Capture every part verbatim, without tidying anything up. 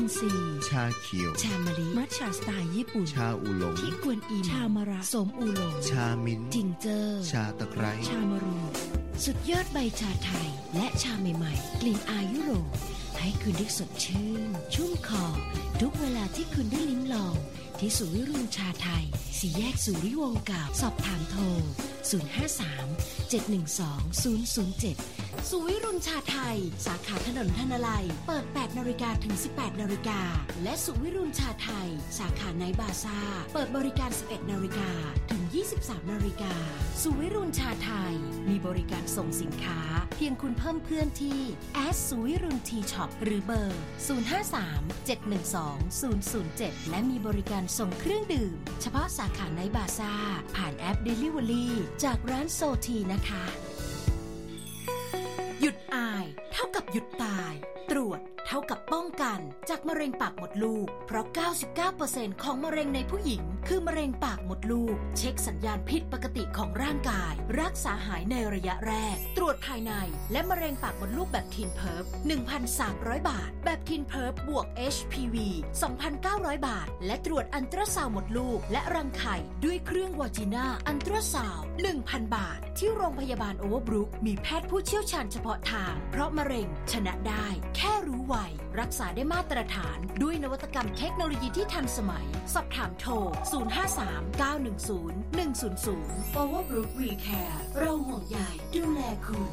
นซีชาเขียวชามะลิมัทฉะสไตล์ญี่ปุ่นชาอูหลงที่กวนอิมชามะระสมอูหลงชามิ้นจิงเจอชาตะไคร้ชามะรูสุดยอดใบชาไทยและชาใหม่ๆกลิ่นอายยุโรปให้คุณได้สดชื่นชุ่มคอทุกเวลาที่คุณได้ลิ้มลองที่ศูนย์วิรุณชาไทยสี่แยกสุริวงศ์เก่าสอบถามโทรศูนย์ ห้า สาม เจ็ด หนึ่ง สอง ศูนย์ ศูนย์ เจ็ดศูนย์วิรุณชาไทยสาขาถนนธนลัยเปิด แปดนาฬิกา ถึง สิบแปดนาฬิกาและศูนย์วิรุณชาไทยสาขาไนท์บาซ่าเปิดบริการ สิบเอ็ดนาฬิกา ถึง ยี่สิบสามนาฬิกาศูนย์วิรุณชาไทยมีบริการส่งสินค้าเพียงคุณเพิ่มเพื่อนที่แอดศูนย์วิรุณทีช็อปหรือเบอร์ศูนย์ ห้า สาม เจ็ด หนึ่ง สอง ศูนย์ ศูนย์ เจ็ดและมีบริการส่งเครื่องดื่มเฉพาะสาขาไนท์บาซ่าผ่านแอป Delivery จากร้านโซทีนะคะหยุดอายเท่ากับหยุดตายตรวจเท่ากับป้องกันจากมะเร็งปากมดลูกเพราะ เก้าสิบเก้าเปอร์เซ็นต์ ของมะเร็งในผู้หญิงคือมะเร็งปากมดลูกเช็คสัญญาณผิดปกติของร่างกายรักษาหายในระยะแรกตรวจภายในและมะเร็งปากมดลูกแบบทีนเพิร์ฟ หนึ่งพันสามร้อย บาทแบบทีนเพิร์ฟบวก เอช พี วี สองพันเก้าร้อย บาทและตรวจอัลตราซาวด์มดลูกและรังไข่ด้วยเครื่องวาจิน่าอัลตราซาวด์ หนึ่งพัน บาทที่โรงพยาบาลโอเวอร์บรุกมีแพทย์ผู้เชี่ยวชาญเฉพาะทางเพราะมะเร็งชนะได้แค่รู้ไวรักษาได้มาตรฐานด้วยนวัตกรรมเทคโนโลยีที่ทันสมัยสอบถามโทรศูนย์ ห้า สาม เก้า หนึ่ง ศูนย์ หนึ่ง ศูนย์ ศูนย์ Overbrook We Care เราห่วงใยดูแลคุณ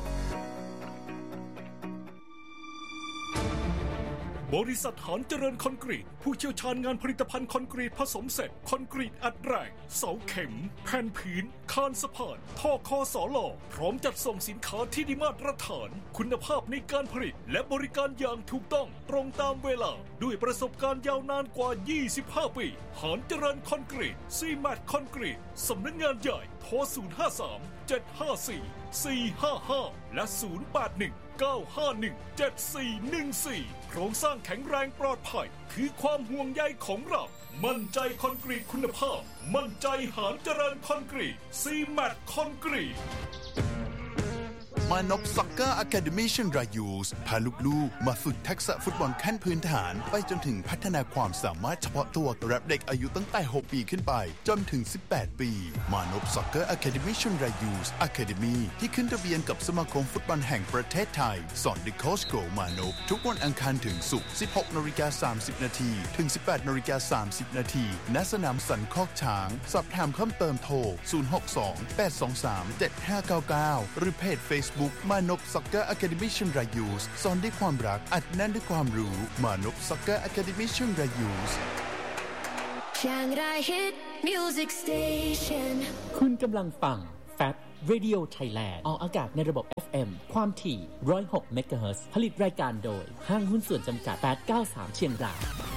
บริษัทหานเจริญคอนกรีตผู้เชี่ยวชาญงานผลิตภัณฑ์คอนกรีตผสมเสร็จคอนกรีตอัดแรงเสาเข็มแผ่นผืนคานสะพานท่อคอสอหล่อพร้อมจัดส่งสินค้าที่ได้มาตรฐานคุณภาพในการผลิตและบริการอย่างถูกต้องตรงตามเวลาด้วยประสบการณ์ยาวนานกว่ายี่สิบห้าปีหานเจริญคอนกรีตซีแมทคอนกรีตสำนักงานใหญ่โทรศูนย์ ห้า สาม เจ็ด ห้า สี่ สี่ ห้า ห้าและศูนย์ แปด หนึ่ง เก้า ห้า หนึ่ง เจ็ด สี่ หนึ่ง สี่โครงสร้างแข็งแรงปลอดภัยคือความห่วงใยของเรามั่นใจคอนกรีตคุณภาพมั่นใจหานเจริญคอนกรีตซีแมทคอนกรีตมานพซ็อกเกอร์อะคาเดมี่เชียงรายยูสพาลูกๆมาฝึกทักษะฟุตบอลขั้นพื้นฐานไปจนถึงพัฒนาความสามารถเฉพาะตัวกับเด็กอายุตั้งแต่หกปีขึ้นไปจนถึงสิบแปดปีมานพซ็อกเกอร์อะคาเดมี่เชียงรายยูสอะคาเดมี่ที่ขึ้นทะเบียนกับสมาคมฟุตบอลแห่งประเทศไทยสอนเด็กโค้ชโกมานพทุกวันอังคารถึงศุกร์ สิบหกนาฬิกาสามสิบนาทีถึง สิบแปดนาฬิกาสามสิบนาทีณสนามสันคอกช้างสอบถามเพิ่มเติมโทรศูนย์ หก สอง แปด สอง สาม เจ็ด ห้า เก้า เก้าหรือเพจ Facebook มานพSoccer Academy เชียงรายยูสสอนด้วยความรักอัดแน่นด้วยความรู้มานพ Soccer Academy เชียงรายยูสเชียงราย Hit Music Station คุณกำลังฟัง แฟบ Radio Thailand ออกอากาศในระบบ เอฟ เอ็ม ความถี่ หนึ่งร้อยหก เมกะเฮิรตซ์ ผลิตรายการโดยห้างหุ้นส่วนจำกัดแปดเก้าสามเชียงราย